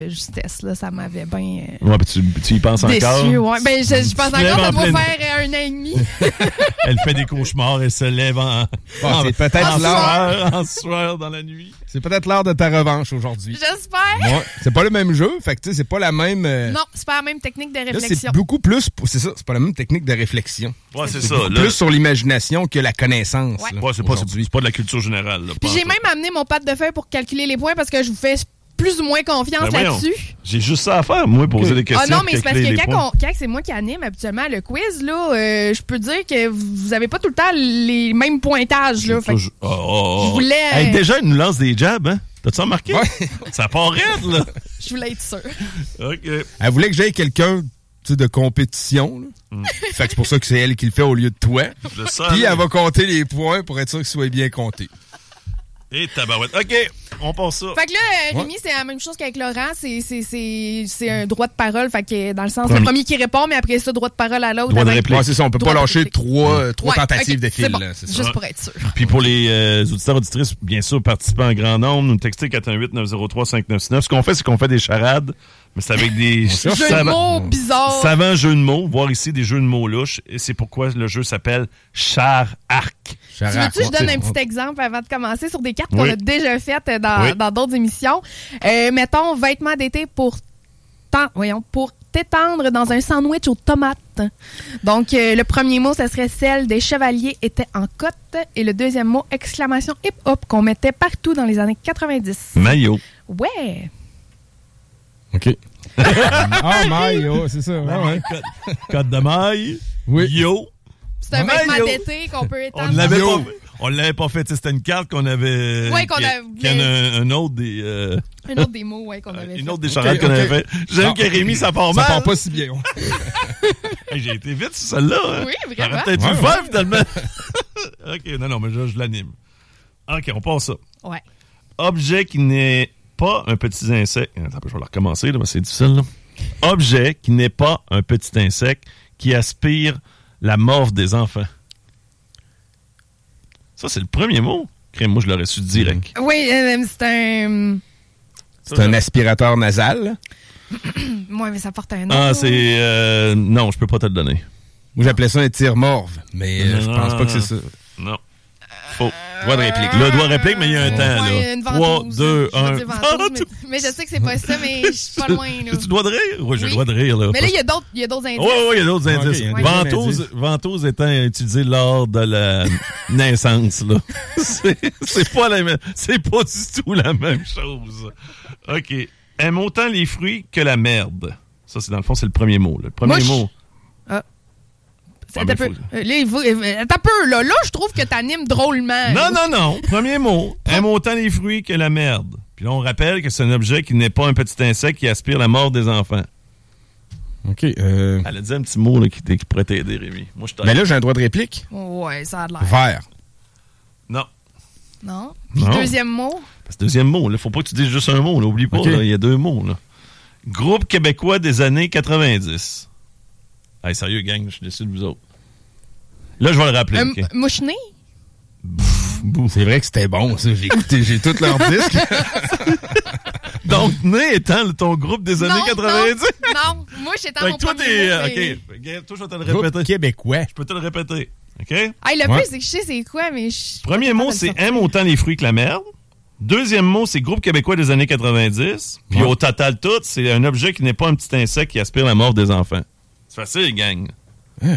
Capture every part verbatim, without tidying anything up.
justesse, là, ça m'avait bien... Euh, ouais, tu, tu y penses déçu, encore? Ouais. Ben, je, je pense encore, ça va faire un an et demi. Elle fait des cauchemars, elle se lève en... Bon, en c'est peut-être en l'heure. sueur, en sueur dans la nuit. C'est peut-être l'heure de ta revanche aujourd'hui. J'espère. Ouais, c'est pas le même jeu, fait que tu sais, c'est pas la même... Euh... Non, c'est pas la même technique de réflexion. Là, c'est beaucoup plus... C'est ça, c'est pas la même technique de réflexion. Ouais, c'est, c'est ça. Là... Plus sur l'imagination que la connaissance. Ouais, là, ouais c'est, pas, c'est, c'est pas de la culture générale. Là, Puis j'ai même amené mon pad de feuille pour calculer les points parce que je vous fais plus ou moins confiance ben là-dessus. J'ai juste ça à faire, moi, poser des questions. Ah non, mais c'est parce que quand, on, quand c'est moi qui anime habituellement le quiz, là, euh, je peux dire que vous avez pas tout le temps les mêmes pointages. Là, fait je... Oh, oh, oh. je voulais... Hey, déjà, il nous lance des jabs, hein? T'as-tu remarqué? Ouais. Ça part raide, là. Je voulais être sûr. OK. Elle voulait que j'aille quelqu'un de compétition. Là. Mm. Fait que c'est pour ça que c'est elle qui le fait au lieu de toi. Puis elle va compter les points pour être sûr qu'ils soient bien comptés. Et tabarouette. OK, on passe ça. Fait que là, euh, Rémi, ouais. c'est la même chose qu'avec Laurent. C'est, c'est, c'est, c'est un droit de parole. Fait que dans le sens, premier. le premier qui répond, mais après ça, droit de parole à l'autre. Droit de réplique. Ouais, c'est ça. On peut pas lâcher trois, ouais. trois tentatives okay. de fil. C'est bon. Là, c'est ça. Juste pour être sûr. Puis pour les euh, auditeurs auditrices, bien sûr, participants en grand nombre, nous textez quatre un huit neuf zéro trois cinq neuf six neuf. Ce qu'on fait, c'est qu'on fait des charades, mais c'est avec des jeux de mots bizarres. Savants jeux de mots. Voir ici des jeux de mots louches. Et c'est pourquoi le jeu s'appelle Char-Arc. Tu veux-tu que je donne un petit exemple avant de commencer sur des cartes oui. qu'on a déjà faites dans, oui. dans d'autres émissions? Euh, mettons, vêtements d'été pour, ten... Voyons, pour t'étendre dans un sandwich aux tomates. Donc, euh, le premier mot, ça serait celle des chevaliers étaient en cotte. Et le deuxième mot, exclamation hip-hop qu'on mettait partout dans les années quatre-vingt-dix. Maillot. Ouais. OK. Ah, maillot, c'est ça. Ouais, ouais. Code, code de maille. Oui. Yo. C'est un vêtement d'été qu'on peut étendre. On l'avait pas, on l'avait pas fait. C'était une carte qu'on avait. Oui, qu'on avait. Qui a un, un autre des. Euh... Un autre des mots, oui, qu'on avait. Une fait. autre des charades okay, qu'on okay. avait fait. J'aime ah, que Rémi, ça part mal. Ça part pas si bien. Hey, j'ai été vite sur celle-là. Hein. Oui, vraiment. J'aurais peut-être ouais, dû ouais. faire finalement. OK, non, non, mais là, je l'anime. OK, on passe ça. Ouais. Objet qui n'est pas un petit insecte. Attends, je vais le recommencer, là, mais c'est difficile, là. Objet qui n'est pas un petit insecte qui aspire la morve des enfants. Ça, c'est le premier mot. Crème, moi, je l'aurais su direct. Oui, euh, c'est un... C'est un aspirateur nasal. Oui, mais ça porte un nom. Ah, c'est... Euh, non, je peux pas te le donner. Moi, j'appelais ça un tire-morve, mais euh, je pense pas que c'est ça. Non. Faux. Droit de réplique. Le droit de réplique, mais il y a un temps, ouais, là. trois, deux, un. Mais, mais je sais que c'est pas ça, mais je suis pas loin, là. Tu dois de rire? Oui, j'ai le droit de rire, là. Mais là, il y a d'autres, il y a d'autres indices. Oui, oui, il y a d'autres indices. Okay, ouais. Ventouse, ventouse étant utilisée lors de la naissance, là. C'est, c'est pas la même, c'est pas du tout la même chose. OK. Aime autant les fruits que la merde. Ça, c'est dans le fond, c'est le premier mot, là. Le premier Mouche. mot. Ah. Ah, peu. Faut... Là, il faut... Attends un peu, là. Là, je trouve que t'animes drôlement. Non, là. non, non. Premier mot. Aime autant les fruits que la merde. Puis là, on rappelle que c'est un objet qui n'est pas un petit insecte qui aspire la mort des enfants. OK. Euh... Elle a dit un petit mot là, qui, qui pourrait t'aider, Rémi. Moi, je Mais là, j'ai un droit de réplique. Ouais, ça a l'air. Vert. Non. Non. Puis non. Deuxième mot. Parce que deuxième mot, il faut pas que tu dises juste un mot. Là, oublie pas, il okay. y a deux mots. Là. Groupe québécois des années quatre-vingt-dix. Hey, sérieux, gang, je suis déçu de vous autres. Là, je vais le rappeler. Un okay. Mouchené? C'est vrai que c'était bon, ça. J'ai écouté, j'ai tous leurs disques. Donc, Né étant ton groupe des années non, quatre-vingt-dix? Non, non. Moi, j'étais mon toi, premier t'es, mot, mais... OK, toi, je vais te le répéter. Groupe québécois. Je peux te le répéter. OK? Ah, le ouais. plus, c'est que je sais c'est quoi, mais je... Premier mot, c'est aime autant les fruits que la merde. Deuxième mot, c'est groupe québécois des années quatre-vingt-dix. Puis ouais. au total, tout, c'est un objet qui n'est pas un petit insecte qui aspire la mort des enfants. C'est facile, gang. Hein?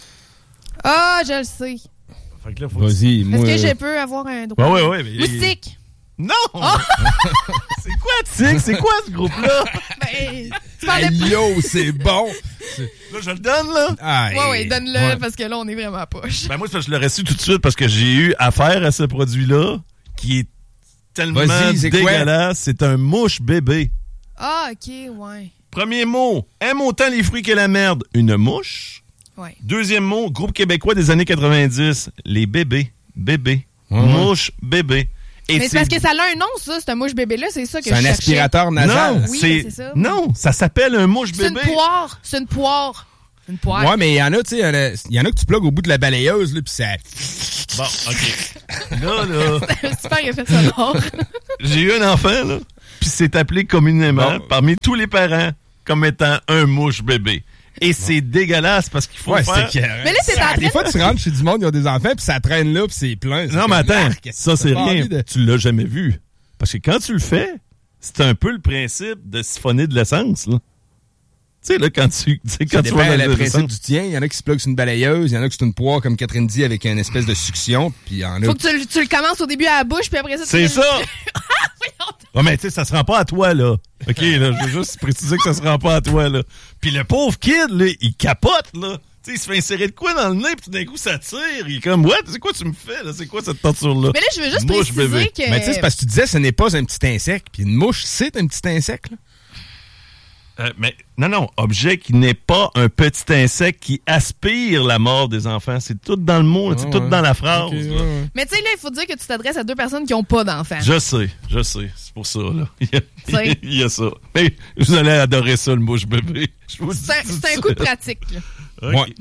Ah, je le sais. Fait que là, faut Vas-y, que... moi... Est-ce que je peux avoir un droit? Ouais, ouais, ouais. Mais... Moustique! Non! Oh! C'est quoi, Tic? C'est quoi, ce groupe-là? Ben, tu parlais hey, yo, c'est bon! Là, je le donne, là? Ah, ouais, ouais, donne-le, ouais. Parce que là, on est vraiment poche. Ben, moi, c'est parce que je l'aurais su tout de suite parce que j'ai eu affaire à ce produit-là qui est tellement c'est dégueulasse. C'est un mouche bébé. Ah, OK, ouais. Premier mot, aime autant les fruits que la merde. Une mouche. Ouais. Deuxième mot, groupe québécois des années quatre-vingt-dix. Les bébés. Bébés. Ouais. Mouche bébé. Et mais c'est parce que ça a un nom, ça, ce mouche bébé-là, c'est ça que c'est je cherchais. C'est un aspirateur nasal. Non, oui, c'est... c'est ça. Non, ça s'appelle un mouche c'est bébé. C'est une poire. C'est une poire. Une poire. Ouais, mais il y en a, tu sais, il y en a que tu plugues au bout de la balayeuse, là, pis ça... Bon, OK. Là, là... C'est un super effet sonore. J'ai eu un enfant, là. Puis c'est appelé communément bon. parmi tous les parents comme étant un mouche-bébé. Et c'est bon. dégueulasse parce qu'il faut ouais, faire... C'est mais là, c'est ça, des fois, tu rentres chez du monde, ils ont des enfants, puis ça traîne là, puis c'est plein. Non, mais attends, ça, c'est rien. De... Tu l'as jamais vu. Parce que quand tu le fais, c'est un peu le principe de siphonner de l'essence, là. Tu sais, là, quand tu, tu sais, quand tu vois le principe du tien, il y en a qui se pluguent sur une balayeuse, il y en a qui c'est une poire, comme Catherine dit, avec une espèce de succion, puis il y en a... Faut que tu, tu le commences au début à la bouche, puis après ça, tu... C'est ça! Non, mais tu sais, ça se rend pas à toi, là. OK, là, je veux juste préciser que ça se rend pas à toi, là. Puis le pauvre kid, là, il capote, là. Tu sais, il se fait insérer de quoi dans le nez, puis tout d'un coup, ça tire. Il est comme, ouais, c'est quoi tu me fais, là? C'est quoi cette torture-là? Mais là, je veux juste mouche, préciser bébé. que... Mais tu sais, c'est parce que tu disais, ce n'est pas un petit insecte, puis une mouche, c'est un petit insecte, là. Euh, mais non, non, objet qui n'est pas un petit insecte qui aspire la mort des enfants. C'est tout dans le mot, c'est oh, tout ouais. dans la phrase. Okay, ouais, ouais. Mais tu sais, là, il faut dire que tu t'adresses à deux personnes qui n'ont pas d'enfants. Je sais, je sais. C'est pour ça, là. Il y a, il y a ça. Mais vous allez adorer ça, le mouche-bébé. C'est un, c'est un coup de pratique, là. Okay. Ouais.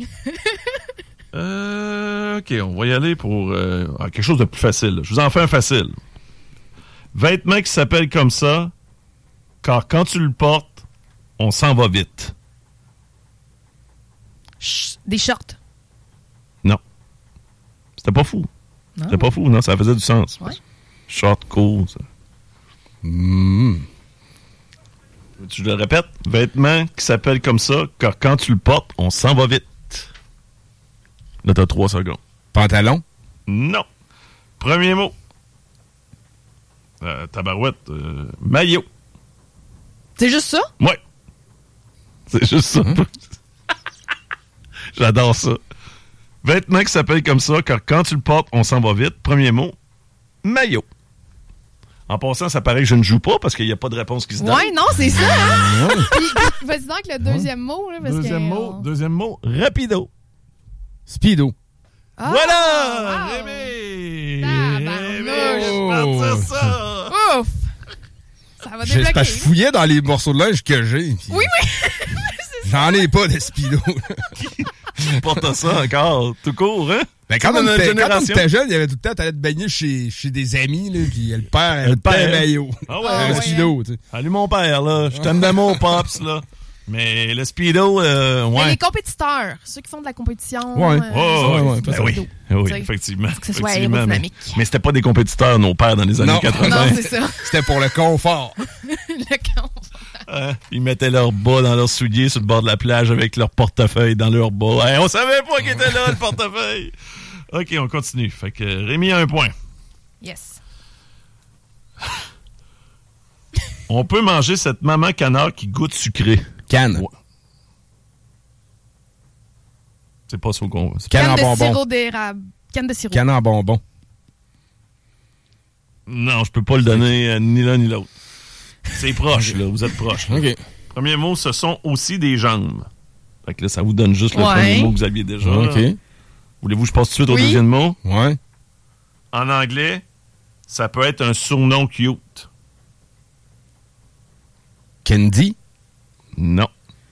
euh, OK, on va y aller pour euh, quelque chose de plus facile. Là. Je vous en fais un facile. Vêtement qui s'appelle comme ça, car quand tu le portes, on s'en va vite. Chut, des shorts. Non. C'était pas fou. Non. C'était pas fou, non, ça faisait du sens. Ouais. Short, cool, ça. Mm. Tu le répètes? Vêtement qui s'appelle comme ça, car quand tu le portes, on s'en va vite. Là, t'as trois secondes. Pantalon? Non. Premier mot. Euh, tabarouette. Euh, maillot. C'est juste ça? Ouais. C'est juste ça. Mmh. J'adore ça. Vêtement qui s'appelle comme ça, car quand tu le portes, on s'en va vite. Premier mot, maillot. En passant, ça paraît que je ne joue pas parce qu'il n'y a pas de réponse qui se donne. Ouais, non, c'est ça. Hein? Puis, vas-y donc le deuxième mot. Là, parce deuxième, que, mot on... deuxième mot, rapido. Speedo. Ah, voilà! Wow. Rémi! Rémi, je pense ça. Ouf! Ça va débloquer. C'est parce que je fouillais dans les morceaux de linge que j'ai. Puis... Oui, oui. J'en ai pas de Speedo. Tu portes ça encore, tout court, hein? Ben, quand, on était, quand on était jeune, il y avait tout le temps, t'allais te baigner chez, chez des amis, là, puis le père, le père maillot. Ah ouais, un ouais, Speedo, ouais. tu sais. Salut mon père, là. Je t'aime d'amour, Pops, là. Mais le Speedo, euh, ouais. Mais les compétiteurs, ceux qui font de la compétition. Ouais, euh, oh, ouais, ouais. Ben oui. Oui, effectivement. Que ce soit effectivement, aérodynamique. Mais, mais c'était pas des compétiteurs, nos pères, dans les années non. quatre-vingts. Non, c'est ça. C'était pour le confort. Le confort. Hein? Ils mettaient leurs bas dans leurs souliers sur le bord de la plage avec leur portefeuille dans leurs bas. Hey, on savait pas qu'il était là, le portefeuille. OK, on continue. Fait que Rémi a un point. Yes. On peut manger cette maman canard qui goûte sucré. Canne. Ouais. C'est pas ça qu'on... Canne, Canne en de bonbon. sirop d'érable. Canne de sirop. Canne en bonbon. Non, je peux pas le donner euh, ni l'un ni l'autre. C'est proche, là. Vous êtes proche. Là. OK. Premier mot, ce sont aussi des jambes. Fait que là, ça vous donne juste le ouais. premier mot que vous aviez déjà. OK. Là. Voulez-vous que je passe tout de suite oui. au deuxième mot? Ouais. En anglais, ça peut être un surnom cute. Candy? Non.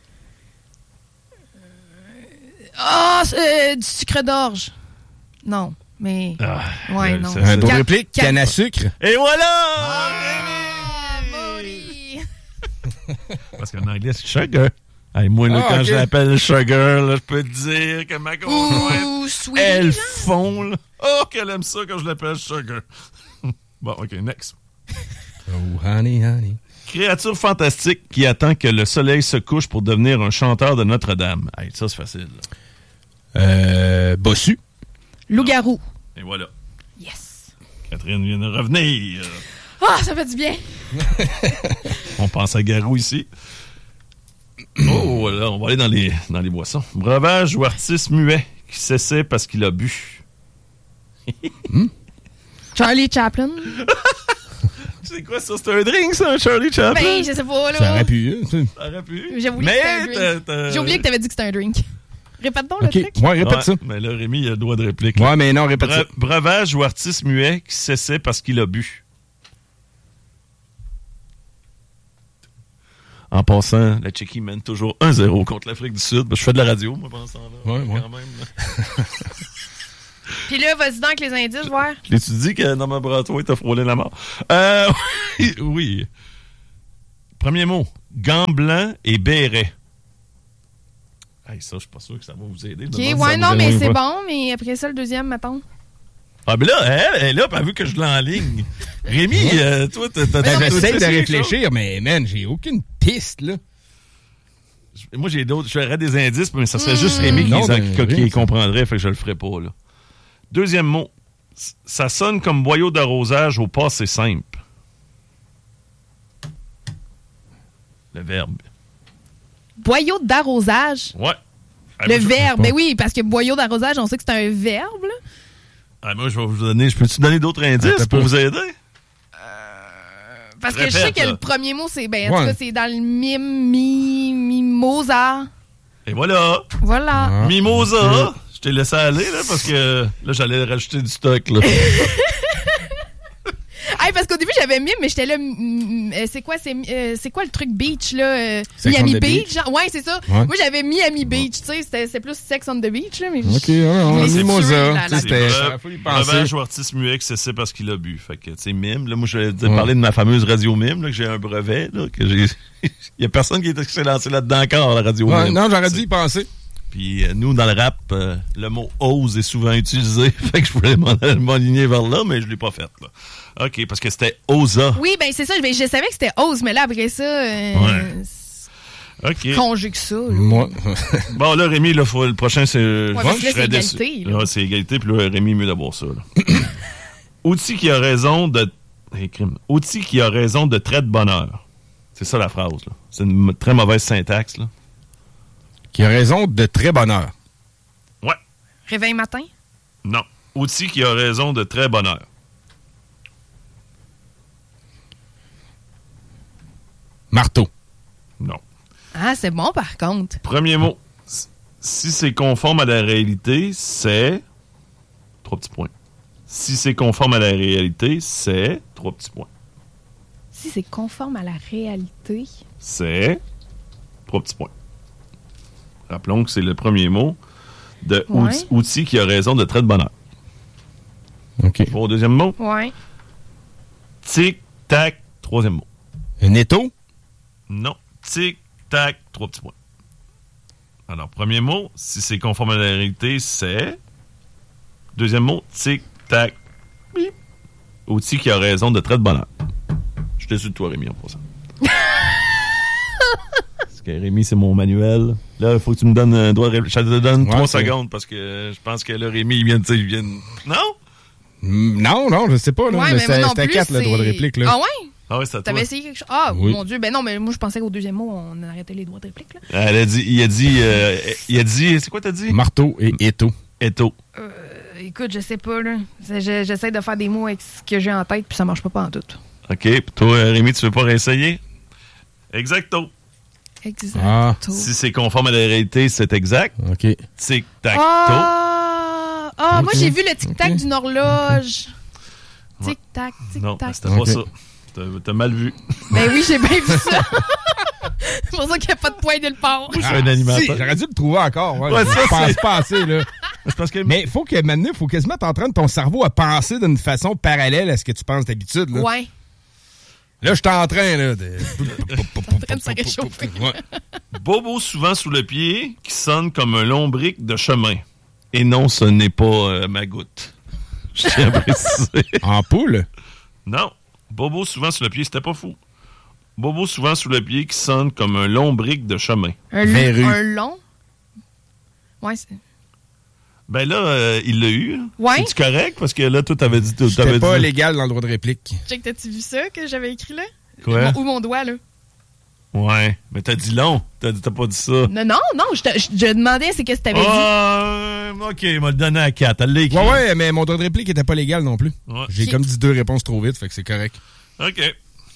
Ah, oh, euh, du sucre d'orge. Non, mais... Ah, ouais, euh, non. Un beau Can- réplique, can- canne à sucre. Et voilà! Ah, Maudit! Parce qu'en anglais, c'est sugar. Hey, moi, là, Ah, quand okay. je l'appelle sugar, là, je peux te dire que ma conjointe, Ouh, sweet. elle fond, là. Oh, qu'elle aime ça quand je l'appelle sugar. Bon, OK, next. Oh, honey, honey. Créature fantastique qui attend que le soleil se couche pour devenir un chanteur de Notre-Dame. Hey, ça, c'est facile. Là. Euh, bossu. Loup-garou. Et voilà. Yes. Catherine vient de revenir. Ah, ça fait du bien. On pense à Garou ici. Oh, voilà, on va aller dans les, dans les boissons. Breuvage ou artiste muet qui s'essaie parce qu'il a bu. hmm? Charlie Chaplin. C'est quoi ça? C'est un drink, ça, un Charlie Chaplin? Ben, je sais pas, là. Ça aurait pu. Hein, ça aurait pu. J'ai oublié mais que c'était un drink. t'as, t'as... J'ai oublié que t'avais dit que c'était un drink. Répète donc okay. le truc. Ouais, répète ouais, ça. Mais là, Rémi, il a le droit de réplique. Là. Ouais, mais non, répète Bre- ça. Breuvage ou artiste muet qui s'essaie parce qu'il a bu. En passant, la Tchéquie mène toujours un zéro contre l'Afrique du Sud. Ben, je fais de la radio, moi, pendant ce temps-là. Ouais, ouais. Quand même, là. Puis là, vas-y donc avec les indices, voir. L'as-tu dit que Norman Brathwaite t'a frôlé la mort? Euh, oui. Premier mot, gants blancs et béret. Hey, ça, je suis pas sûr que ça va vous aider. OK, ouais, non, mais c'est bon, mais après ça, le deuxième, mettons. Ah, ben là, elle, elle est là, pas vu que je l'enligne. Rémi, euh, toi, t'as... t'as ben, j'essaie de réfléchir, mais man, j'ai aucune piste, là. Moi, j'ai d'autres. Je ferais des indices, mais ça serait mmh. juste Rémi qui, non, ben, qui, qui les comprendrait, fait que je le ferais pas, là. Deuxième mot. Ça sonne comme boyau d'arrosage au passé simple. Le verbe. Boyau d'arrosage? Ouais. Le ah, verbe, ben oui, parce que boyau d'arrosage, on sait que c'est un verbe, là. Ah, moi, je vais vous donner... Je peux-tu donner d'autres indices ah, pour vous aider? Euh, parce Répète, que je sais que là. Le premier mot, c'est... Ben, en ouais. tout cas, c'est dans le mime, mi, mimosa. Et voilà. Voilà. Ah. Mimosa. Je t'ai laissé aller, là, parce que là, j'allais rajouter du stock, là. Hey, parce qu'au début, j'avais mime, mais j'étais là... Mm, euh, c'est quoi, c'est, euh, c'est quoi le truc beach, là? Euh, Miami Beach? beach? Genre, ouais, c'est ça. Ouais. Moi, j'avais Miami Beach, tu sais. C'était, c'était plus Sex on the Beach, là. Mais OK, ouais, on a Mimosa. C'était... Breuvage ou artiste muet, c'est ça parce qu'il a bu. Fait que, tu sais, mime. Là, moi, je vais ouais. parler de ma fameuse radio mime, là, que j'ai un brevet, là, que j'ai... Il y a personne qui s'est lancé là-dedans encore, la radio ouais, mime. Non, j'aurais dû y penser. Puis euh, nous, dans le rap, euh, le mot « ose » est souvent utilisé. Fait que je voulais m'aligner vers là, mais je l'ai pas fait, là. OK, parce que c'était « osa ». Oui, ben c'est ça. Je, je savais que c'était « ose », mais là, après ça... Euh, ouais. OK. Conjugue ça. Là. Moi. Bon, là, Rémi, là, faut, le prochain, c'est... Ouais, je serais c'est égalité. Là. Là, c'est égalité, puis là, Rémi, mieux d'avoir ça. Là. Outil qui a raison de... Hey, crime. Outil qui a raison de trait de bonheur. C'est ça, la phrase, là. C'est une très mauvaise syntaxe, là. Qui a raison de très bonheur. Ouais. Réveil matin? Non. Outil qui a raison de très bonheur. Marteau. Non. Ah, c'est bon, par contre. Premier mot. Si c'est conforme à la réalité, c'est... Trois petits points. Si c'est conforme à la réalité, c'est... Trois petits points. Si c'est conforme à la réalité... C'est... Trois petits points. Rappelons que c'est le premier mot de ouais. outil, outil qui a raison de trait de bonheur. OK. Pour le deuxième mot? Oui. Tic-tac, troisième mot. Un étau? Non. Tic-tac, trois petits points. Alors, premier mot, si c'est conforme à la réalité, c'est... Deuxième mot, tic-tac, bip. Outil qui a raison de trait de bonheur. Je te suis de toi, Rémi, en passant. Rémi, c'est mon manuel. Là, il faut que tu me donnes un droit de réplique. Je te donne trois ouais, secondes parce que je pense que là, Rémi, il vient de... Il vient de... Non? Mm, non, non, je sais pas. Là, ouais, mais c'était, non c'était plus, quatre, le droit de réplique. Là. Ah ouais? Ah ouais, c'est à toi. T'avais essayé quelque chose? Ah, oui. Mon Dieu. Ben non, mais moi, je pensais qu'au deuxième mot, on arrêtait les droits de réplique. Là. Elle a dit... Il a dit... Euh, il a dit... C'est quoi t'as dit? Marteau et étau. Étau. Euh, écoute, je sais pas, là. J'essaie de faire des mots avec ce que j'ai en tête, puis ça marche pas pas en tout. OK. Puis toi, Rémi, tu veux pas réessayer? Exacto. Exacto. Ah. Si c'est conforme à la réalité, c'est exact. OK. Tic-tac-to. Ah, ah okay. Moi, j'ai vu le tic-tac okay. d'une horloge. Tic-tac, tic-tac. Non, c'était okay. pas ça. T'as, t'as mal vu. Ben oui, j'ai bien vu ça. C'est pour ça qu'il n'y a pas de point nulle part. Je suis un animateur. Si, j'aurais dû le trouver encore. Ouais, ouais, je ça, pense c'est... pas assez, là. C'est parce que... Mais il faut que maintenant, il faut quasiment t'entraîner ton cerveau à penser d'une façon parallèle à ce que tu penses d'habitude. Là. Ouais. Là, je suis en train, là, de... en train de se réchauffer. Ouais. Bobo souvent sous le pied qui sonne comme un lombric de chemin. Et non, ce n'est pas euh, ma goutte. Je tiens à préciser. En poule? Non. Bobo souvent sous le pied, c'était pas fou. Bobo souvent sous le pied qui sonne comme un lombric de chemin. Un, l- un long? Ouais, c'est... Ben là, euh, il l'a eu. Ouais. C'est-tu correct? Parce que là, toi, t'avais dit... T'avais C'était pas dit... légal dans le droit de réplique. Check, t'as-tu vu ça que j'avais écrit là? Quoi? Ou mon doigt, là? Ouais. Mais t'as dit long. T'as, t'as pas dit ça. Non, non, non. Je, te, je, je demandais c'est qu'est-ce que t'avais euh, dit. OK, il m'a le donné à quatre. Elle l'a écrit. Ouais, ouais, mais mon droit de réplique était pas légal non plus. Ouais. J'ai Qui... comme dit deux réponses trop vite, fait que c'est correct. OK.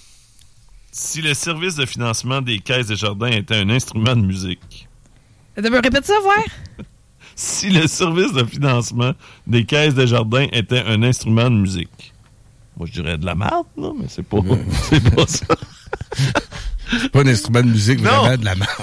Si le service de financement des caisses des jardins était un instrument de musique. Tu veux répéter ça, voir? Si le service de financement des caisses de jardin était un instrument de musique. Moi, je dirais de la merde, là, mais c'est pas, c'est pas ça. C'est pas un instrument de musique, non. Vraiment de la merde.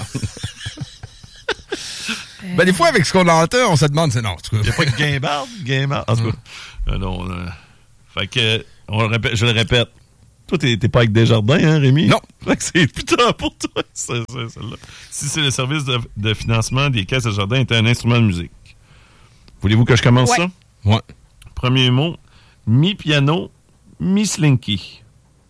euh... Ben, des fois, avec ce qu'on entend, on se demande, c'est non, en tout cas. Il n'y a pas de guimbarde? Guimbarde? En tout cas. Euh, non, euh... Fait que, on le répète, je le répète. Toi, t'es, t'es pas avec Desjardins, hein, Rémi? Non. Fait que c'est putain pour toi, ça, ça, celle-là. Si c'est le service de, de financement des caisses Desjardins était un instrument de musique. Voulez-vous que je commence ouais. ça? Ouais. Premier mot, mi-piano, mi-slinky.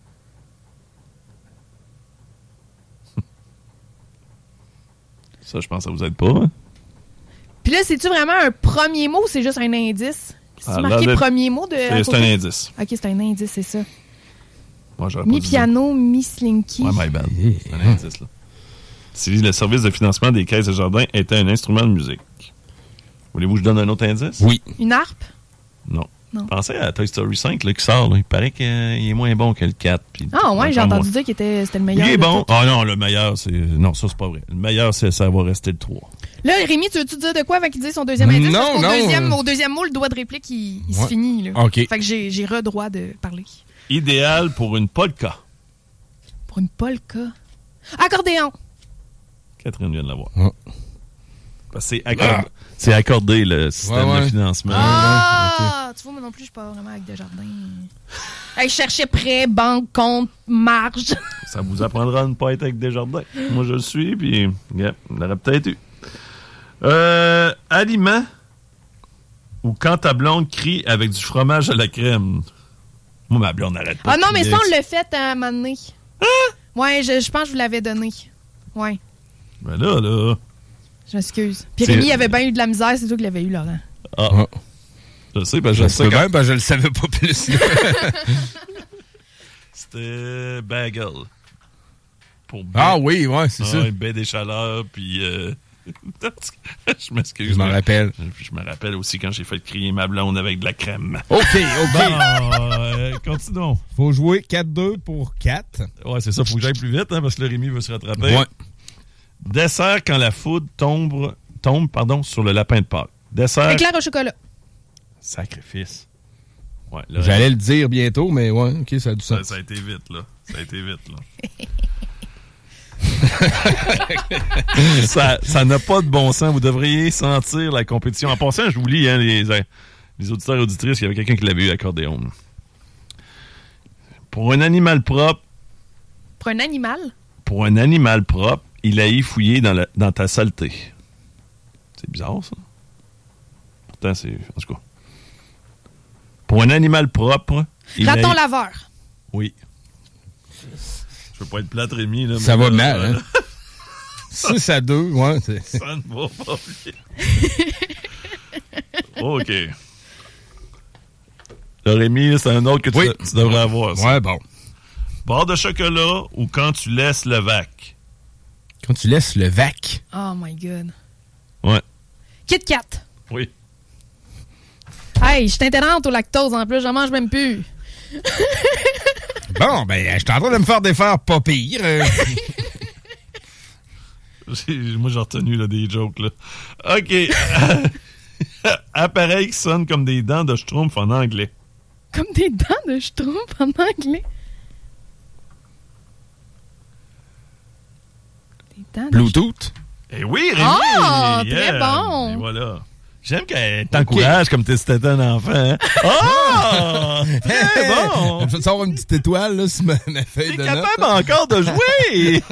Ça, je pense que ça vous aide pas, hein? Puis là, c'est-tu vraiment un premier mot ou c'est juste un indice? C'est Ah, marqué là, premier mot de. C'est, c'est un indice. Ok, c'est un indice, c'est ça. Moi, j'aurais pas Mi-piano, mi-slinky. Ouais, my bad. C'est un indice, là. Si le service de financement des caisses Desjardins était un instrument de musique. Voulez-vous que je donne un autre indice? Oui. Une harpe? Non. Non. Pensez à Toy Story cinq là, qui sort. Là. Il paraît qu'il est moins bon que le quatre. Puis Ah ouais, j'ai entendu moins. dire que c'était, c'était le meilleur. Il est bon. Tout. Ah non, le meilleur, c'est... Non, ça, c'est pas vrai. Le meilleur, c'est ça va rester le trois. Là, Rémi, tu veux-tu dire de quoi avant qu'il dise son deuxième indice? Non, Parce qu'au non. Deuxième, au deuxième mot, le doigt de réplique, il, il Ouais. se finit. Là. OK. Fait que j'ai, j'ai re-droit de parler. Idéal pour une polka. Pour une polka. Accordéon. Catherine vient de l'avoir. Ah. Parce que c'est, accordé, ah. c'est accordé, le système ouais, ouais. de financement. Ah! okay. Tu vois, moi non plus, je suis pas vraiment avec Desjardins. Hey, je cherchais prêt, banque, compte, marge. Ça vous apprendra à ne pas être avec Desjardins. Moi, je le suis, puis yeah, on aurait peut-être eu. Euh, aliment ou quand ta blonde crie avec du fromage à la crème. Moi, ma blonde n'arrête pas. Ah non, mais crier. ça, on l'a fait à un moment donné. Hein? Ouais, je, je pense que je vous l'avais donné. Ouais. Ben là, là. Je m'excuse. Puis C'est... Rémi avait bien eu de la misère, c'est toi qui l'avais eu, Laurent. Ah. Ah. Je sais, ben je, Je sais sais quand... même, ben je le savais pas plus. C'était bagel. Pour baie... Ah oui, ouais, c'est ah, ça. Ouais, baie des chaleurs, puis... Euh... je m'excuse. Je m'en rappelle. Je, je me rappelle aussi quand j'ai fait crier ma blonde avec de la crème. OK, OK. Bon, euh, continuons. Faut jouer quatre deux pour quatre. Ouais, c'est ça, faut que j'aille plus vite, hein, parce que le Rémi veut se rattraper. Ouais. Dessert quand la foudre tombe, tombe pardon, sur le lapin de Pâques. Dessert... Éclair au chocolat. Sacrifice. Ouais, là, J'allais le dire bientôt, mais ouais, OK, ça a du ça, sens. ça a été vite, là. Ça a été vite, là. ça, ça n'a pas de bon sens. Vous devriez sentir la compétition. En passant, je vous lis, hein, les, les auditeurs et auditrices, il y avait quelqu'un qui l'avait eu, l'accordéon. Pour un animal propre... Pour un animal? Pour un animal propre, il a y fouillé dans, la, dans ta saleté. C'est bizarre, ça. Pourtant, c'est... En tout cas. Pour un animal propre... Il Raton a... laveur. Oui. Je veux pas être plate, Rémi. Là, ça va là, mal, euh... hein? six à deux, ouais. C'est... Ça ne va pas bien. OK. Le Rémi, c'est un autre que tu, oui. tu devrais avoir. Ça. Ouais, bon. Barre de chocolat ou quand tu laisses le vac? Quand tu laisses le vac. Oh my God. Ouais. Kit Kat. Oui. Hey, je suis intolérante au lactose en plus, j'en mange même plus. Bon, ben, je suis en train de me faire défaire pas pire. Euh... Moi, j'ai retenu là, des jokes. Là. OK. Appareil qui sonne comme des dents de schtroumpf en anglais. Comme des dents de schtroumpf en anglais? Des dents de Bluetooth? Eh oui, Rémi! Oh, yeah. très bon! Et voilà. J'aime qu'elle t'encourage okay. comme si t'étais un enfant. Hein? Oh! Très bon! Je vais te sortir une petite étoile là, sur ma, ma feuille T'es de capable notes. encore de jouer!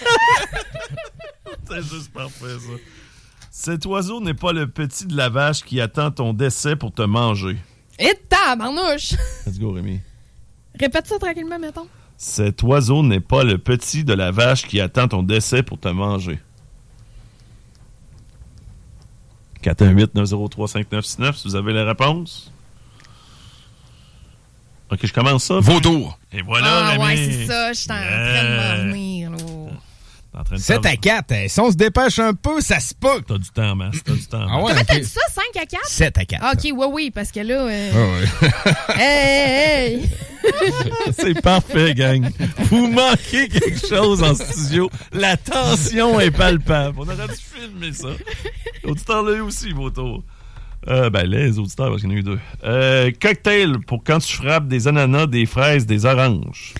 C'est juste parfait, ça. Cet oiseau n'est pas le petit de la vache qui attend ton décès pour te manger. Et tabarnouche! Let's go, Rémi. Répète ça tranquillement, mettons. Cet oiseau n'est pas le petit de la vache qui attend ton décès pour te manger. quatre un huit neuf zéro trois cinq neuf six neuf, si vous avez la réponse. OK, je commence ça. Vautour. Et voilà, ah, Rémi. ouais, c'est ça. Je suis en yeah. train de m'en venir, là. sept à quatre. Hein. Si on se dépêche un peu, ça se peut. T'as du temps, Mas. T'as du temps. Ah ouais, comment okay. t'as dit ça? cinq à quatre? sept à quatre. Ah, OK, oui, oui, parce que là... Euh... Ah ouais. hey, hey, hey. C'est parfait, gang. Vous manquez quelque chose en studio. La tension est palpable. On aurait dû filmer ça. L'auditeur l'a eu aussi, vos tours. Euh, ben, les auditeurs, parce qu'il y en a eu deux. Euh, cocktail pour quand tu frappes des ananas, des fraises, des oranges.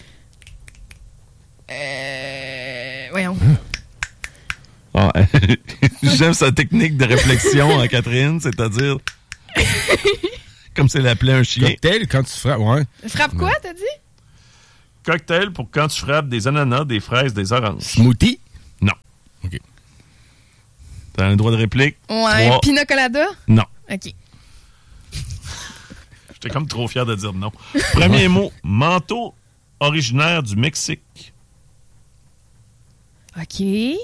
Euh... Voyons. Ah, j'aime sa technique de réflexion en Catherine, c'est-à-dire... Comme c'est l'appelait un chien. Cocktail, quand tu frappes, ouais. Frappe quoi, t'as dit? Cocktail pour quand tu frappes des ananas, des fraises, des oranges. Smoothie? Non. OK. T'as un droit de réplique? Ouais. Trois. Pina colada? Non. OK. J'étais comme trop fier de dire non. Premier mot, manteau originaire du Mexique. OK.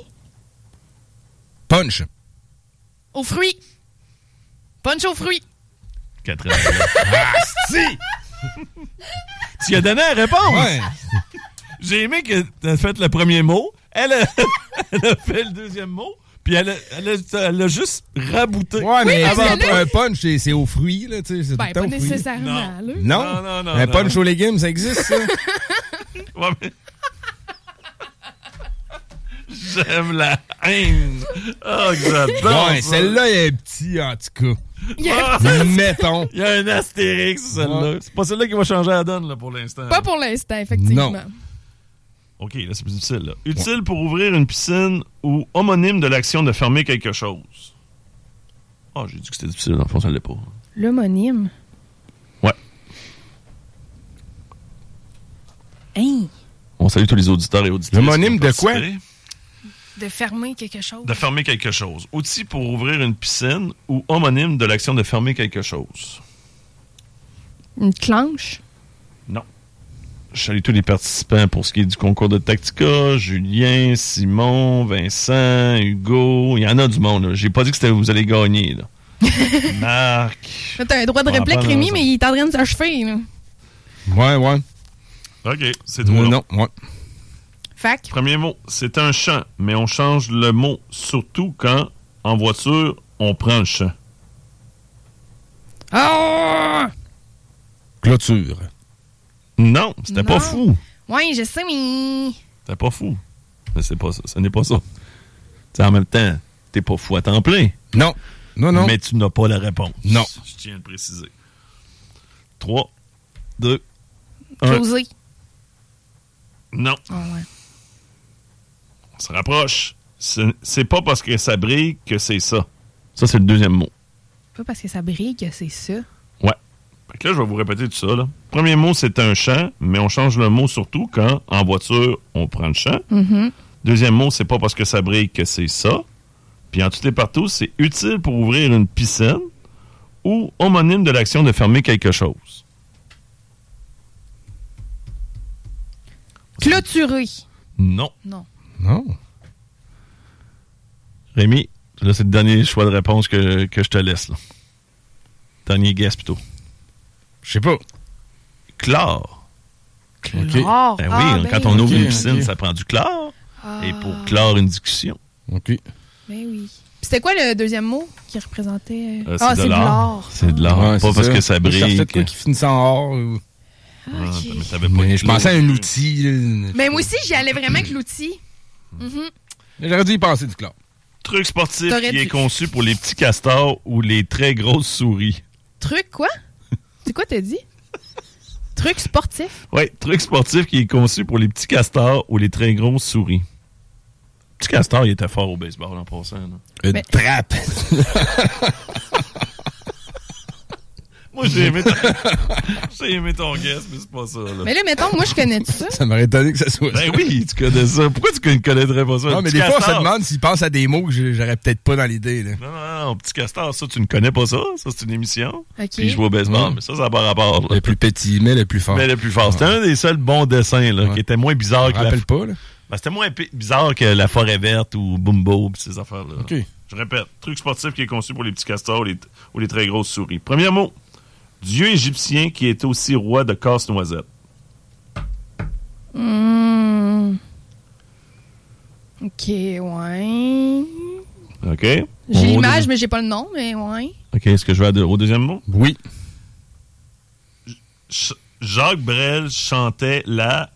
Punch. Aux fruits. Punch aux fruits. Catherine. Ah, si! Tu lui as donné la réponse? Ouais. J'ai aimé que tu aies fait le premier mot. Elle a, elle a fait le deuxième mot. Puis elle a, elle, a, elle a juste rabouté. Ouais, mais oui, avant là... un punch, c'est, c'est aux fruits, là, tu sais. C'est ben, tout le temps pas aux fruits. nécessairement, là. Non. Non, non, non. Un non, punch non. aux légumes, ça existe, ça? Ouais, mais... J'aime la haine. Oh, j'adore. Ouais, ça. celle-là, il y a un petit, en tout cas. Il y a... Ah, mettons. il y a un astérix, celle-là. Ouais. C'est pas celle-là qui va changer la donne, là, pour l'instant. Pas pour l'instant, effectivement. Non. OK, là, c'est plus difficile, là. Utile ouais. pour ouvrir une piscine ou homonyme de l'action de fermer quelque chose. Ah, oh, j'ai dit que c'était difficile, dans le fond, ça ne l'est pas. L'homonyme? Ouais. Hein? On salue tous les auditeurs et auditrices. L'homonyme de quoi? De fermer quelque chose. De fermer quelque chose. Outil pour ouvrir une piscine ou homonyme de l'action de fermer quelque chose. Une clenche? Non. Je salue tous les participants pour ce qui est du concours de Tactica. Julien, Simon, Vincent, Hugo. Il y en a du monde, là. J'ai pas dit que c'était vous allez gagner, là. Marc. Là, t'as un droit de réplique, Rémi, mais il est en train de s'achever, là. Ouais, ouais. OK, c'est tout. Euh, non, ouais. Fac. Premier mot, c'est un champ, mais on change le mot surtout quand, en voiture, on prend le champ. Oh! Clôture. Non, c'était non. pas fou. Oui, je sais, mais... C'était pas fou. Mais c'est pas ça. Ce n'est pas ça. T'sais, en même temps, t'es pas fou à temps plein. Non. Non, non. Mais tu n'as pas la réponse. Non. Je tiens à le préciser. trois, deux, un. Closer. Non. Oh, ouais. On se rapproche. C'est, c'est pas parce que ça brille que c'est ça. Ça, c'est le deuxième mot. Pas parce que ça brille que c'est ça. Ouais. Fait que là, je vais vous répéter tout ça. Là. Premier mot, c'est un champ, mais on change le mot surtout quand, en voiture, on prend le champ. Mm-hmm. Deuxième mot, c'est pas parce que ça brille que c'est ça. Puis en tout et partout, c'est utile pour ouvrir une piscine ou homonyme de l'action de fermer quelque chose. Clôturer. Non. Non. Non. Rémi, là, c'est le dernier choix de réponse que, que je te laisse. Là. Dernier guess, plutôt. Je sais pas. Chlore. Chlore. Ben oui, ah, quand ben on ouvre okay, une piscine, okay. ça prend du chlore. Ah. Et pour clore une discussion. OK. Ben oui. C'était quoi le deuxième mot qui représentait... Euh, c'est ah, de c'est de l'or. l'or. C'est de l'or. Ouais, pas parce ça. que ça brille. Je cherchais de que... quoi qui finissait en or. Ou... Ah, Ah, okay. mais t'avais pas mais je pensais à un outil. Là. Mais moi aussi, j'y allais vraiment avec l'outil. Mm-hmm. J'aurais dû y penser du chlore. Truc sportif T'aurais qui dû. est conçu pour les petits castors ou les très grosses souris. Truc quoi? C'est quoi t'as dit? Truc sportif? Oui, truc sportif qui est conçu pour les petits castors ou les très grosses souris. Petit castor, il était fort au baseball en passant. Là. Une mais... trappe. Moi, j'ai aimé, ton... j'ai aimé ton guess, mais c'est pas ça. Là. Mais là, mettons, moi, je connais tout ça. Ça m'aurait étonné que ça soit ben ça. oui, tu connais ça. Pourquoi tu ne connaîtrais pas ça? Non, mais des fois, on se demande s'ils pensent à des mots que j'aurais peut-être pas dans l'idée. Là. Non, non, non, petit castor, ça, tu ne connais pas ça. Ça, c'est une émission. Okay. Puis je joue au baseball, mmh. mais ça, ça n'a pas rapport. Là. Le plus petit, mais le plus fort. Mais le plus fort. C'était ouais. un des seuls bons dessins là, ouais. qui était moins bizarre Je que me la... rappelle pas, là. Ben, c'était moins pi- bizarre que la forêt verte ou Bumbo pis ces affaires-là. OK. Je répète, truc sportif qui est conçu pour les petits castors ou les, ou les très grosses souris. Premier mot. Dieu égyptien qui est aussi roi de casse-noisette. Mmh. OK, ouais. OK? J'ai On l'image, va... mais j'ai pas le nom, mais ouais. OK, est-ce que je vais au deuxième mot? Oui. J- Jacques Brel chantait la...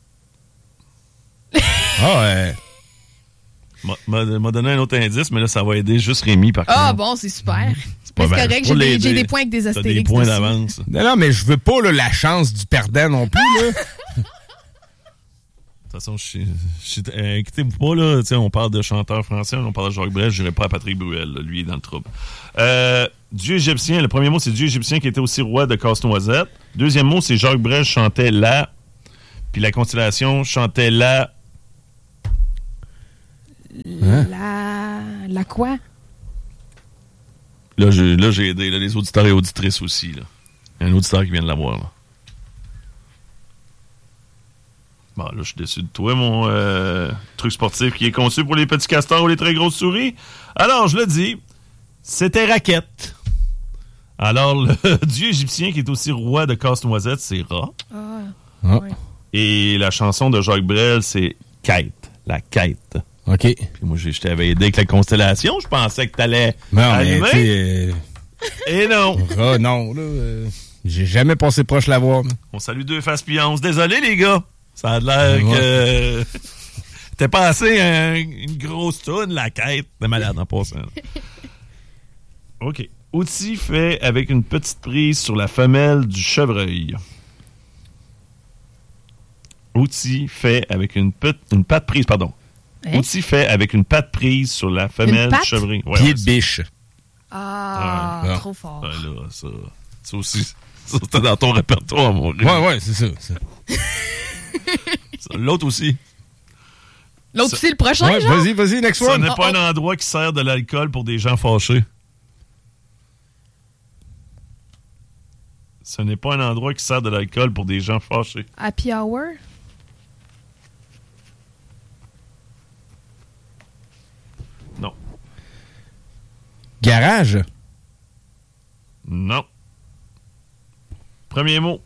Ah ouais. M'a, m'a donné un autre indice, mais là, ça va aider juste Rémi, par contre. Ah bon, c'est super. C'est pas c'est mal. correct, Pour j'ai, les- des, j'ai des points avec des T'as astérix. des points dessus. d'avance. Non, non, mais je veux pas là, la chance du perdant non plus. Là. De toute façon, je suis. Euh, Inquiétez-vous pas, là. T'sais, on parle de chanteur français, on parle de Jacques Brel, je n'irai pas à Patrick Bruel, là, lui, il est dans le trouble. Euh, Dieu égyptien, le premier mot, c'est Dieu égyptien qui était aussi roi de casse-noisette. Deuxième mot, c'est Jacques Brel chantait la. Puis la constellation chantait la... Hein? La... La quoi? Là, j'ai, là, j'ai aidé là, les auditeurs et auditrices aussi. Là. Il y a un auditeur qui vient de l'avoir. Là. Bon, là, je suis déçu de toi, mon euh, truc sportif qui est conçu pour les petits castors ou les très grosses souris. Alors, je le dis, c'était Raquette. Alors, le dieu égyptien qui est aussi roi de casse-noisette, c'est Ra. Ah, ah. Ouais. Et la chanson de Jacques Brel, c'est Quête. La quête. OK. Puis moi, je t'avais aidé avec la constellation. Je pensais que t'allais non, allumer. Mais, euh... Et non. Ra, non, là. Euh, j'ai jamais passé proche de la voir. Mais. On salue deux faces pionces. Désolé, les gars. Ça a l'air ouais. que... T'es passé un, une grosse toune, la quête. T'es malade en passant. OK. Outil fait avec une petite prise sur la femelle du chevreuil. Outil fait avec une, pet, une patte prise, pardon. Hein? Outil fait avec une patte prise sur la femelle du chevreuil. Ouais, pied ouais, de biche. Ah, ouais. trop fort. Ouais, là, ça, ça aussi, ça, c'était dans ton répertoire, mon gars. Ouais, ouais, c'est ça. ça. ça l'autre aussi. L'autre aussi, le prochain, ouais, genre? Vas-y, vas-y, next one. one. Ce n'est oh, pas oh. un endroit qui sert de l'alcool pour des gens fâchés. Ce n'est pas un endroit qui sert de l'alcool pour des gens fâchés. Happy hour? Non. Garage? Non. Premier mot.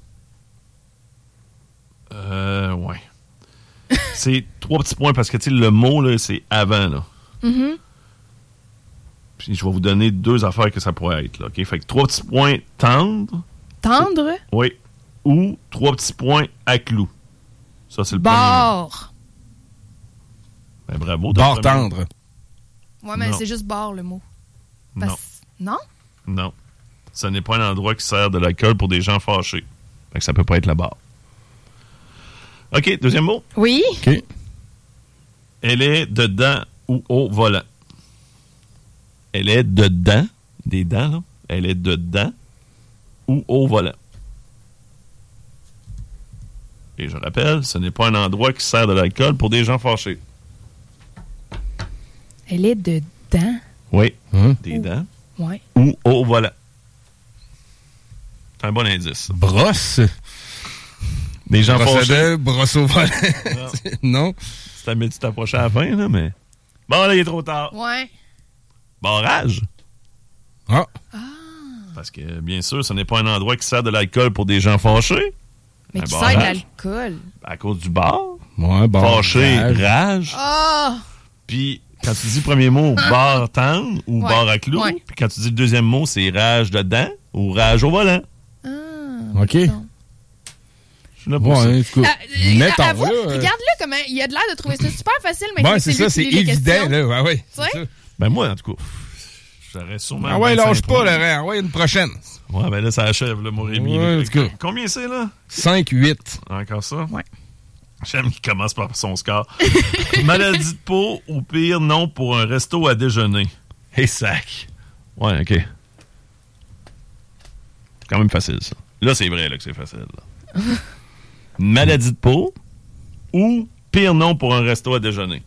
Euh, ouais. C'est trois petits points parce que, tu sais, le mot, là, c'est avant, là. Mm-hmm. Puis je vais vous donner deux affaires que ça pourrait être, là, OK? Fait que trois petits points tendre. Tendre? Oui. Ou trois petits points à clou. Ça, c'est le bord. premier mot. Ben, bravo. Bord tendre. Ouais, mais non. c'est juste bord, le mot. Parce... Non. Non? Non. Ce n'est pas un endroit qui sert de l'alcool pour des gens fâchés. Fait que ça peut pas être la barre. OK, deuxième mot. Oui. OK. Elle est dedans ou au volant. Elle est dedans, des dents, là. Elle est dedans ou au volant. Et je rappelle, ce n'est pas un endroit qui sert de l'alcool pour des gens fâchés. Elle est dedans? Oui, hum. des dents ouais. ou au volant. C'est un bon indice. Brosse? Des gens brosse fâchés. De, brosse au volant. Non. non? C'est à tu t'approchais à la fin, là, mais... Bon, là, il est trop tard. Ouais. Barrage. Ah. Ah. Parce que, bien sûr, ce n'est pas un endroit qui sert de l'alcool pour des gens fâchés. Mais un qui barrage. sert de l'alcool. À cause du bar. Ouais, bar. Fâché, rage. rage. Ah! Puis, quand tu dis le premier mot, bar tendre ou ouais. bar à clous. Ouais. Puis, quand tu dis le deuxième mot, c'est rage dedans ou rage au volant. Ah. OK. Non. Je suis là pour ouais, ça. Écoute, Euh, mettons, avoue, là, euh... regarde-le comment il a de l'air de trouver ça super facile, mais ouais, c'est ça, lui c'est qui lit les évident, questions. là. Ouais, ouais. Tu sais? Ben, moi, en tout cas, j'aurais sûrement. Ah ouais, lâche pas, points. Laurent. Ah ouais, une prochaine. Ouais, ben là, ça achève, là, mon Rémi. Ouais, en tout cas. Combien c'est, là? cinq huit. Encore ça? Ouais. J'aime qu'il commence par son score. Maladie de peau ou pire, non pour un resto à déjeuner. Hey, sac. Ouais, OK. C'est quand même facile, ça. Là, c'est vrai là, que c'est facile. Là. Maladie de peau ou pire, non pour un resto à déjeuner.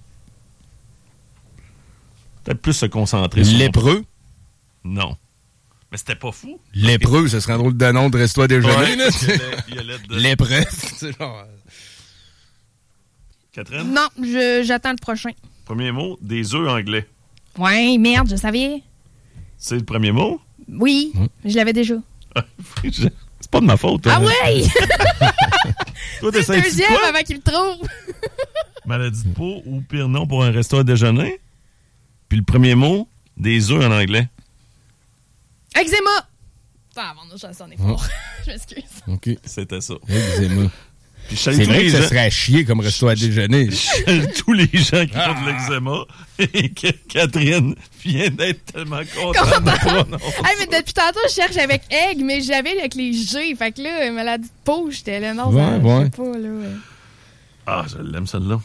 Peut-être plus se concentrer sur... Lépreux? Non. Mais c'était pas fou. Lépreux, ça serait un drôle de nom de resto à déjeuner, Ouais, là. il y a la- il y a l'aide de... Lépreux, c'est genre... Catherine? Non, je, j'attends le prochain. Premier mot, des œufs anglais. Ouais, merde, je savais. C'est le premier mot? Oui, Hum. je l'avais déjà. C'est pas de ma faute. Ah hein. ouais! Toi, C'est t'essayes le de deuxième quoi? avant qu'il le trouve. Maladie de peau ou pire non pour un resto à déjeuner. Puis le premier mot, des œufs en anglais. Eczéma! Ah, mon Dieu, ça en est fort. Je m'excuse. OK. C'était ça. Eczéma. Puis je salue C'est tous vrai les que ça gens- serait à chier comme resto à déjeuner. je salue tous les gens qui Ah. ont de l'eczéma. Et que Catherine vient d'être tellement contente. Contente. de prononcer. Hey, mais depuis tantôt, je cherche avec egg, mais j'avais avec les G. Fait que là, maladie de peau, j'étais là. Non, Ouais, ça, ouais. je sais pas, là. ouais. Ah, je l'aime celle-là.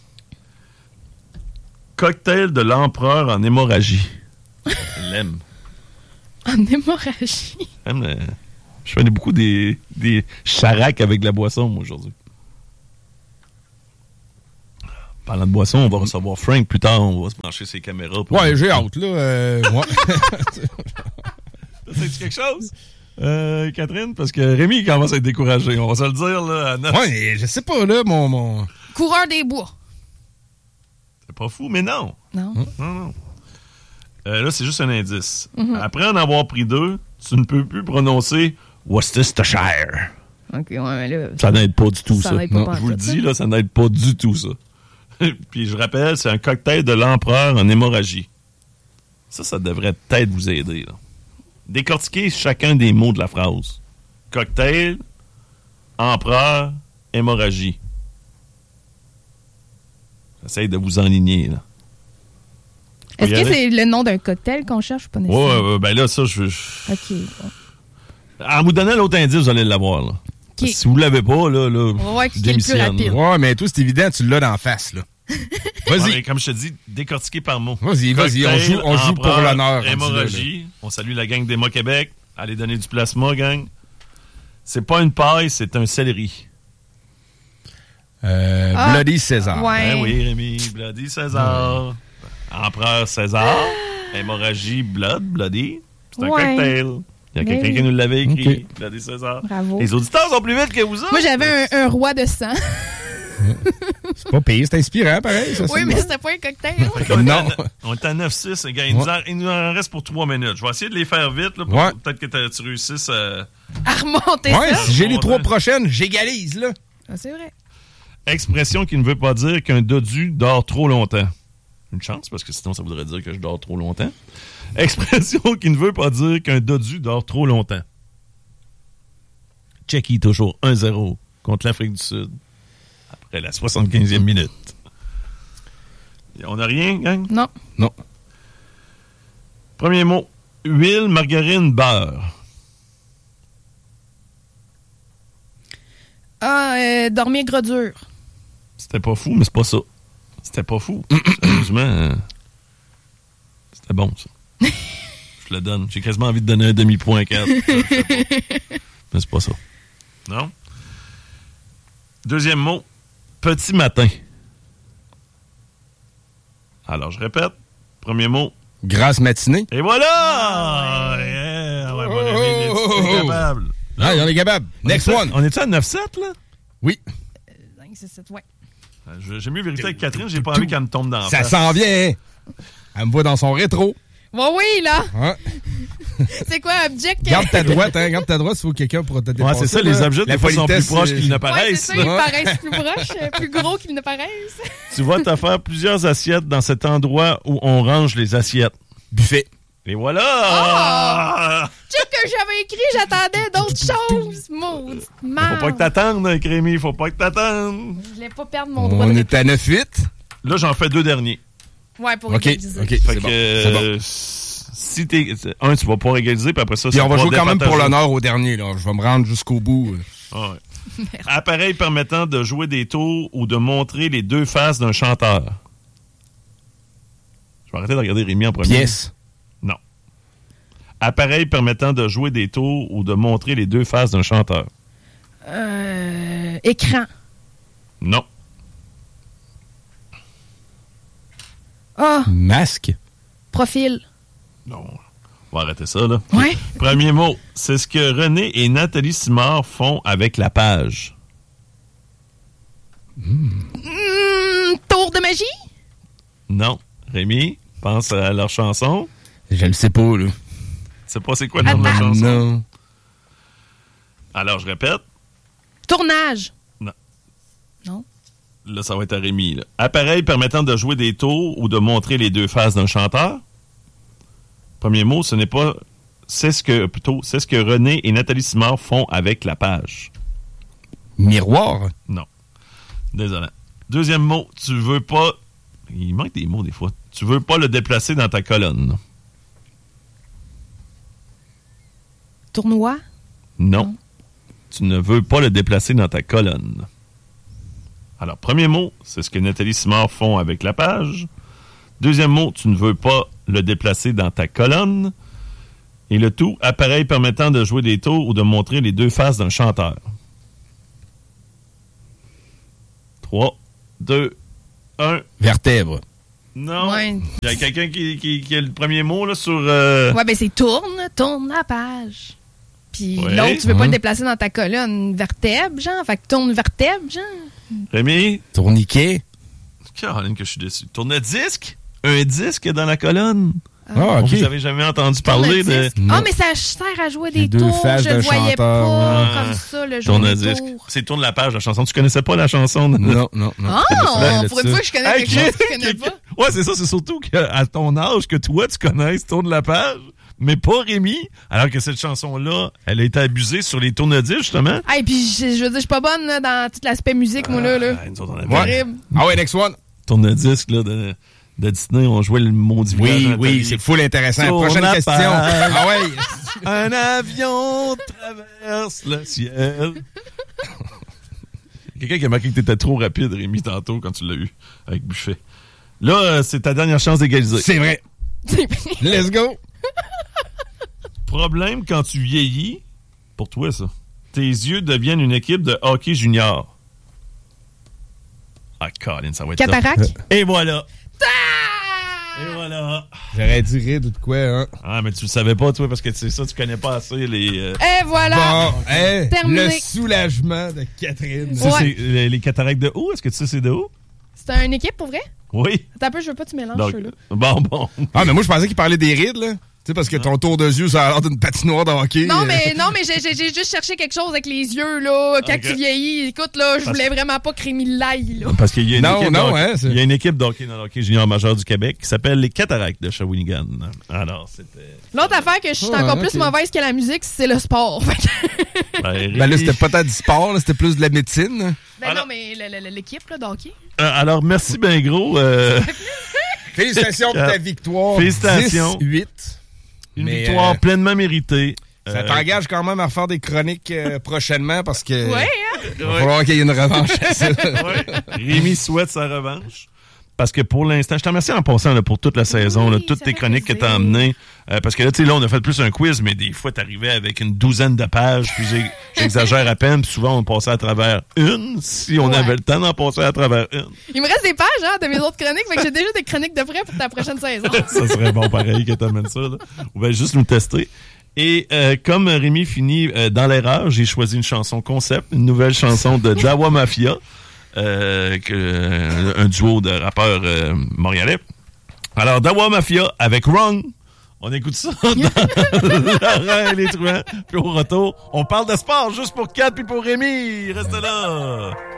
Cocktail de l'empereur en hémorragie. Je l'aime. En hémorragie. J'aime le- Je fais beaucoup des, des characks avec de la boisson, moi, aujourd'hui. Parlant de boisson, on va recevoir Frank plus tard. On va se brancher ses caméras. Ouais, j'ai hâte, là. Euh, ouais. C'est quelque chose? Euh, Catherine? Parce que Rémi commence à être découragé. On va se le dire, là. À neuf. Ouais, je sais pas, là, mon... mon... Coureur des bois. C'est pas fou, mais non. Non. Hum? Non, non. Euh, là, c'est juste un indice. Mm-hmm. Après en avoir pris deux, tu ne peux plus prononcer Worcestershire. OK, ouais, mais là... Ça n'aide pas du tout, ça. ça. N'aide pas Je vous le tout, dis, ça. là, ça n'aide pas du tout, ça. Puis je rappelle, c'est un cocktail de l'empereur en hémorragie. Ça, ça devrait peut-être vous aider, là. Décortiquez chacun des mots de la phrase. Cocktail, empereur, hémorragie. J'essaye de vous enligner, là. Est-ce que c'est le nom d'un cocktail qu'on cherche ou pas nécessairement? Ouais, ouais, ben là, ça, je... OK. Bon. En vous donnant l'autre indice, vous allez l'avoir, là. Okay. Si vous l'avez pas, là, là, on va voir qui est le plus démissionne. rapide. Ouais, mais toi, c'est évident, tu l'as d'en face, là. Vas-y. Ouais, comme je te dis, décortiqué par mot. Vas-y, vas-y, on joue, on joue pour l'honneur. Hémorragie. On salue la gang d'Emma Québec. Allez donner du plasma, gang. C'est pas une paille, c'est un céleri. Euh, ah, Bloody César. Ouais. Ben oui, Rémi. Bloody César. Ouais. Empereur César. Hémorragie, blood, bloody. C'est un ouais. cocktail. Il y a quelqu'un oui. qui nous l'avait écrit. Okay. Bloody César. Bravo. Les auditeurs sont plus vite que vous autres. Moi, j'avais un, un roi de sang. C'est pas pire, c'est inspirant, pareil. Ça, oui, mais c'était pas un cocktail. Non. On est à neuf six. Il, ouais. nous en, il nous en reste pour trois minutes. Je vais essayer de les faire vite. Là, pour ouais. Peut-être que tu réussisses à... à remonter ouais, ça. Si j'ai les trois prochaines, j'égalise, là. Ah, c'est vrai. Expression qui ne veut pas dire qu'un dodu dort trop longtemps. Une chance, parce que sinon, ça voudrait dire que je dors trop longtemps. Expression qui ne veut pas dire qu'un dodu dort trop longtemps. Tchéquie toujours un zéro contre l'Afrique du Sud. Après la soixante-quinzième minute. On n'a rien, gang? Non. Non. Premier mot. Huile, margarine, beurre. Ah, euh, dormir gros dur. C'était pas fou, mais c'est pas ça. C'était pas fou. Sérieusement, euh, c'était bon, ça. Je le donne. J'ai quasiment envie de donner un demi-point quatre. Mais c'est pas ça. Non? Deuxième mot. Petit matin. Alors, je répète. Premier mot. Grasse matinée. Et voilà! Ah, ouais. Yeah! Ouais, bon ami, oh, oh, oh, oh. capable. Ah, il en est capable. Next on one. On est-tu à neuf sept, là? Oui. cinq, six, sept, ouais. J'ai mieux vérifier avec Catherine, j'ai pas envie qu'elle me tombe dans la Ça face. s'en vient. Elle me voit dans son rétro. Ouais, oui, là. Hein? C'est quoi, object? Garde ta droite, hein. Garde ta droite s'il faut quelqu'un pour te dépasser. Ouais, c'est ça, les objets, des fois, sont plus proches qu'ils ne paraissent. Ouais, c'est ça, ils paraissent plus proches, plus gros qu'ils ne paraissent. Tu vas te faire plusieurs assiettes dans cet endroit où on range les assiettes. Buffet. Et voilà! Oh! Check que j'avais écrit, j'attendais d'autres choses. Maudite merde. Faut pas que t'attendes, hein, Crémy, faut pas que t'attendes. Je voulais pas perdre mon droit. On de est à neuf huit. Là, j'en fais deux derniers. Ouais, pour okay, égaliser. OK, fait c'est que, bon. Euh, bon. Si t'es... Un, tu vas pouvoir égaliser, puis après ça... Puis on va jouer quand même pour l'honneur au dernier, là. Je vais me rendre jusqu'au bout. Ah ouais. Appareil permettant de jouer des tours ou de montrer les deux faces d'un chanteur. Je vais arrêter de regarder Rémi en premier. Pièce. Non. Appareil permettant de jouer des tours ou de montrer les deux faces d'un chanteur. Euh... Écran. Non. Ah! Oh. Masque. Profil. Non. On va arrêter ça, là. Ouais. Premier mot. C'est ce que René et Nathalie Simard font avec la page. Mm. Mm, tour de magie? Non. Rémi, pense à leur chanson. Je le sais pas, là. Tu sais pas c'est quoi le nom de la chanson? Non. Alors, je répète. Tournage. Non. Non. Là, ça va être à Rémi. Là. Appareil permettant de jouer des tours ou de montrer les deux faces d'un chanteur. Premier mot, ce n'est pas... C'est ce que... Plutôt, c'est ce que René et Nathalie Simard font avec la page. Miroir? Non. Désolé. Deuxième mot, tu veux pas... Il manque des mots, des fois. Tu veux pas le déplacer dans ta colonne. Tournoi? Non. non. Tu ne veux pas le déplacer dans ta colonne. Alors, premier mot, c'est ce que Nathalie Simard font avec la page. Deuxième mot, tu ne veux pas le déplacer dans ta colonne. Et le tout, appareil permettant de jouer des tours ou de montrer les deux faces d'un chanteur. trois, deux, un. Vertèbre. Non. Ouais. Il y a quelqu'un qui, qui, qui a le premier mot là, sur... Euh... Ouais, ben c'est tourne, tourne la page. Puis ouais. l'autre, tu veux mmh. pas le déplacer dans ta colonne. Vertèbre, genre. Fait que tourne vertèbre, genre. Rémi? Tourniquet. Caroline, que je suis déçu. Tourne-disque? Un disque dans la colonne? Ah, OK. Vous avez jamais entendu parler de... Ah, oh, mais ça sert à jouer des deux tours. faces Je le d'un voyais chanteur, pas ouais. comme ça, le jeu Tourne-disque. des tours. C'est Tourne la page, la chanson. Tu connaissais pas la chanson? De... Non, non, non. Ah, pour une fois que je connais Hey, quelque chose que tu connais pas. Ouais, c'est ça. C'est surtout qu'à ton âge, que toi, tu connaisses Tourne la page, mais pas Rémi. Alors que cette chanson-là, elle a été abusée sur les tourne-disques, justement. Ah, et puis, je, je veux dire, je suis pas bonne là, dans tout l'aspect musique, moi, là. là. Ah, nous autres, on avait- Terrible. Ah ouais, next one. Tourne-disque, là, de... de Disney, on jouait le maudit Oui, village oui, Nathalie. c'est full intéressant. Tourne Prochaine la question. page. Ah ouais. Un avion traverse le ciel. Quelqu'un qui a marqué que t'étais trop rapide, Rémi, tantôt, quand tu l'as eu, avec Buffet. Là, euh, c'est ta dernière chance d'égaliser. C'est vrai. Let's go. Problème quand tu vieillis, pour toi, ça. Tes yeux deviennent une équipe de hockey junior. Ah, Colin, ça va être top. Cataract. Et voilà. Ah! Et voilà. J'aurais dit rire de quoi, hein. Ah, mais tu le savais pas, toi, parce que c'est ça, tu connais pas assez les... Euh... Et voilà. Bon, hey, Terminé. le soulagement de Catherine. Ça, Ouais. c'est les, les cataractes de où? Est-ce que tu sais c'est de où? C'est une équipe, pour vrai? Oui. Attends un peu, je veux pas que tu mélanges Donc, ceux-là. bon, bon. Ah, mais moi, je pensais qu'il parlait des rides, là. Tu sais, parce que ton tour de yeux, ça a l'air d'une patinoire de hockey. Non, mais, non, mais j'ai, j'ai, j'ai juste cherché quelque chose avec les yeux, là. Quand Ok. tu vieillis, écoute, là, je Parce- voulais vraiment pas crémer l'ail, là. Parce qu'il y a une Non, équipe non, de- hein, c'est- il y a une équipe d'hockey dans le hockey junior majeur du Québec qui s'appelle les Cataractes de Shawinigan. Alors, c'était... L'autre affaire que je suis Ah, encore ok. plus mauvaise que la musique, c'est le sport. Fait que- Ben, Ben là, c'était pas tant du sport, là, c'était plus de la médecine. ben Alors- non, mais le- le- l'équipe, là, d'hockey. Euh, alors, merci ben gros. euh, Félicitations pour ta victoire. Félicitations. dix huit. une Mais, victoire euh, pleinement méritée. Ça Euh, t'engage quand même à refaire des chroniques euh, prochainement parce que Ouais, hein? il va falloir qu'il y ait une revanche à ça. ouais. Rémi souhaite sa revanche. Parce que pour l'instant, je te remercie en passant là, pour toute la saison, là, toutes ça tes fait chroniques que plaisir. tu as emmenées. Euh, parce que là, tu sais, là, on a fait plus un quiz, mais des fois, tu arrivais avec une douzaine de pages, puis j'ai- j'exagère à peine, puis souvent, on passait à travers une, si on Ouais. avait le temps d'en passer à travers une. Il me reste des pages, hein, de mes autres chroniques, fait que j'ai déjà des chroniques de près pour ta prochaine saison. Ça serait bon pareil que tu amènes ça. Là. Ou bien juste nous tester. Et euh, comme Rémi finit euh, dans l'erreur, j'ai choisi une chanson concept, une nouvelle chanson de Dawa Mafia, euh, que, euh, un duo de rappeurs euh, montréalais. Alors, Dawa Mafia avec Wrong. On écoute ça dans Laurent et les truands. Puis au retour, on parle de sport juste pour Kat puis pour Rémi. Restez là.